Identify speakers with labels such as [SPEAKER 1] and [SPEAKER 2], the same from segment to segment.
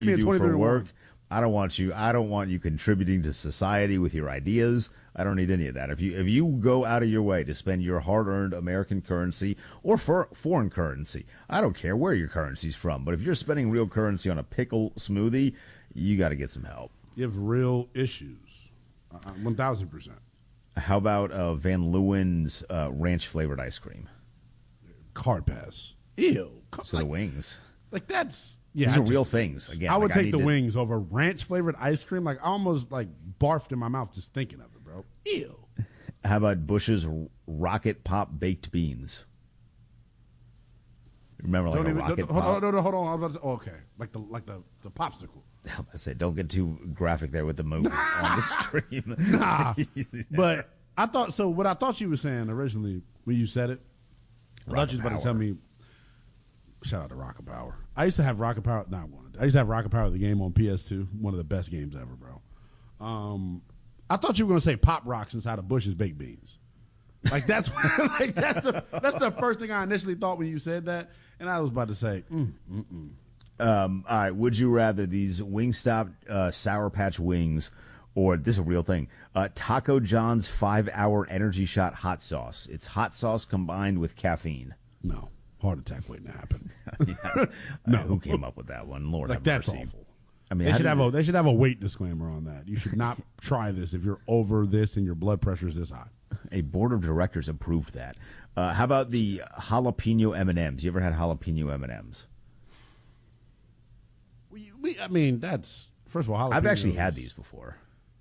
[SPEAKER 1] you do for work.
[SPEAKER 2] 23-1.
[SPEAKER 1] I don't want you contributing to society with your ideas. I don't need any of that. If you go out of your way to spend your hard-earned American currency or for foreign currency, I don't care where your currency's from, but if you're spending real currency on a pickle smoothie, you got to get some help.
[SPEAKER 2] You have real issues. 1,000%.
[SPEAKER 1] How about Van Leeuwen's ranch-flavored ice cream?
[SPEAKER 2] Card pass. Ew.
[SPEAKER 1] So the wings.
[SPEAKER 2] Like that's... Yeah,
[SPEAKER 1] These are real things. Again,
[SPEAKER 2] I would take the
[SPEAKER 1] to...
[SPEAKER 2] wings over ranch-flavored ice cream. Like, I almost, barfed in my mouth just thinking of it, bro. Ew.
[SPEAKER 1] How about Bush's Rocket Pop baked beans? Remember, Rocket Pop?
[SPEAKER 2] Hold on. I was about to say, okay. Like the popsicle.
[SPEAKER 1] I said, don't get too graphic there with the movie on the stream.
[SPEAKER 2] Nah. But I thought, so what I thought you were saying originally when you said it, I thought you was about to tell me, shout out to Rocket Power. I used to have Rocket Power, I used to have Rocket Power, the game on PS2, one of the best games ever, bro. I thought you were going to say Pop Rocks inside of Bush's baked beans. Like that's that's the first thing I initially thought when you said that, and I was about to say,
[SPEAKER 1] all right, would you rather these Wingstop Sour Patch wings, or this is a real thing, Taco John's 5-hour energy shot hot sauce? It's hot sauce combined with caffeine.
[SPEAKER 2] No. Heart attack waiting to happen.
[SPEAKER 1] No, who came up with that one? Lord, have
[SPEAKER 2] that's
[SPEAKER 1] mercy.
[SPEAKER 2] awful.
[SPEAKER 1] I mean,
[SPEAKER 2] they should have a weight disclaimer on that. You should not try this if you're over this and your blood pressure is this high.
[SPEAKER 1] A board of directors approved that. How about the jalapeno M&Ms? You ever had jalapeno M&Ms?
[SPEAKER 2] I mean, that's first of all. Jalapenos.
[SPEAKER 1] I've actually had these before.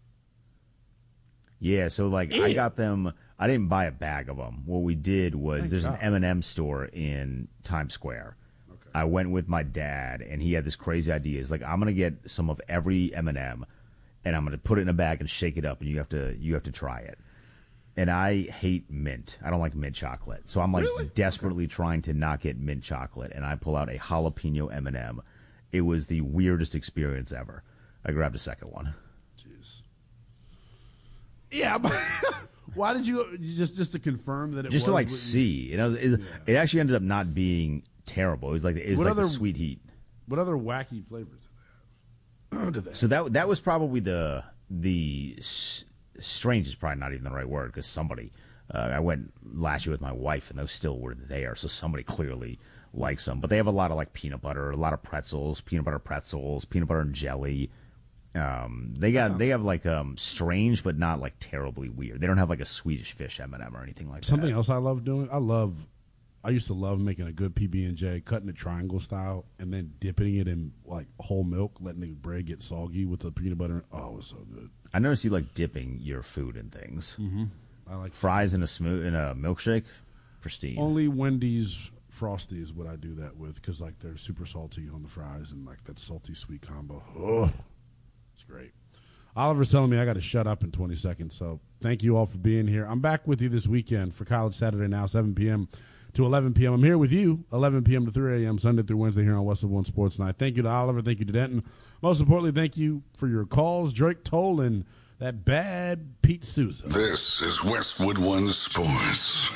[SPEAKER 1] Yeah, so I got them. I didn't buy a bag of them. What we did was there's an M&M store in Times Square. Okay. I went with my dad, and he had this crazy idea. He's like, I'm going to get some of every M&M, and I'm going to put it in a bag and shake it up, and you have to try it. And I hate mint. I don't like mint chocolate. So I'm desperately trying to not get mint chocolate, and I pull out a jalapeno M&M. It was the weirdest experience ever. I grabbed a second one.
[SPEAKER 2] Jeez. Yeah, but... Why did you just to confirm that it
[SPEAKER 1] just
[SPEAKER 2] was
[SPEAKER 1] to see? It actually ended up not being terrible. It was like the sweet heat.
[SPEAKER 2] What other wacky flavors did they have?
[SPEAKER 1] So that was probably the strange is probably not even the right word, because somebody I went last year with my wife and those still were there, so somebody clearly likes them. But they have a lot of peanut butter, a lot of pretzels, peanut butter and jelly. They have strange but not terribly weird. They don't have a Swedish fish M&M or anything like that.
[SPEAKER 2] Something else I love doing. I used to love making a good PB&J, cutting it triangle style, and then dipping it in whole milk, letting the bread get soggy with the peanut butter. Oh, it was so good.
[SPEAKER 1] I noticed you like dipping your food in things.
[SPEAKER 2] Mm-hmm. I like
[SPEAKER 1] fries in a milkshake. Pristine.
[SPEAKER 2] Only Wendy's Frosty is what I do that with, because they're super salty on the fries and that salty sweet combo. Oh. It's great. Oliver's telling me I got to shut up in 20 seconds, so thank you all for being here. I'm back with you this weekend for College Saturday Now, 7 p.m. to 11 p.m. I'm here with you, 11 p.m. to 3 a.m., Sunday through Wednesday here on Westwood One Sports Night. Thank you to Oliver. Thank you to Denton. Most importantly, thank you for your calls. Drake Toll and that bad Pete Sousa.
[SPEAKER 3] This is Westwood One Sports.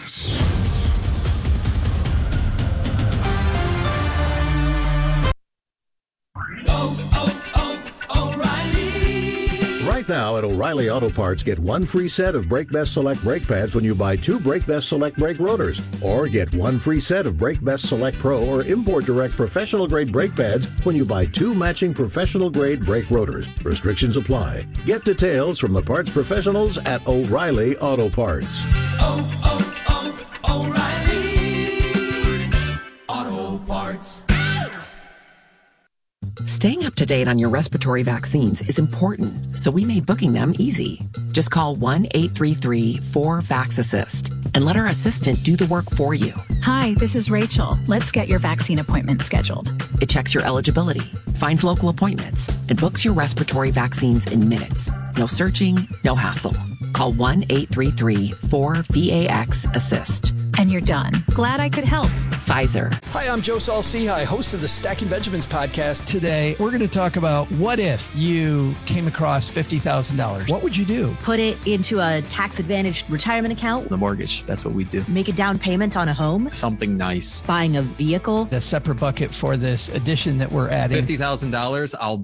[SPEAKER 4] Right now at O'Reilly Auto Parts, get one free set of Brake Best Select brake pads when you buy 2 Brake Best Select brake rotors. Or get one free set of Brake Best Select Pro or Import Direct professional grade brake pads when you buy 2 matching professional grade brake rotors. Restrictions apply. Get details from the parts professionals at O'Reilly Auto Parts.
[SPEAKER 5] O'Reilly Auto Parts.
[SPEAKER 6] Staying up to date on your respiratory vaccines is important, so we made booking them easy. Just call 1-833-4-VAX-ASSIST and let our assistant do the work for you.
[SPEAKER 7] Hi, this is Rachel. Let's get your vaccine appointment scheduled.
[SPEAKER 6] It checks your eligibility, finds local appointments, and books your respiratory vaccines in minutes. No searching, no hassle. Call 1-833-4-VAX-ASSIST.
[SPEAKER 7] And you're done. Glad I could help.
[SPEAKER 6] Pfizer.
[SPEAKER 8] Hi, I'm Joe Saul-Sehy, host of the Stacking Benjamins podcast.
[SPEAKER 9] Today, we're going to talk about what if you came across $50,000? What would you do?
[SPEAKER 10] Put it into a tax-advantaged retirement account.
[SPEAKER 11] The mortgage, that's what we do.
[SPEAKER 10] Make a down payment on a home.
[SPEAKER 11] Something nice.
[SPEAKER 10] Buying a vehicle.
[SPEAKER 9] A separate bucket for this addition that we're adding.
[SPEAKER 11] $50,000, I'll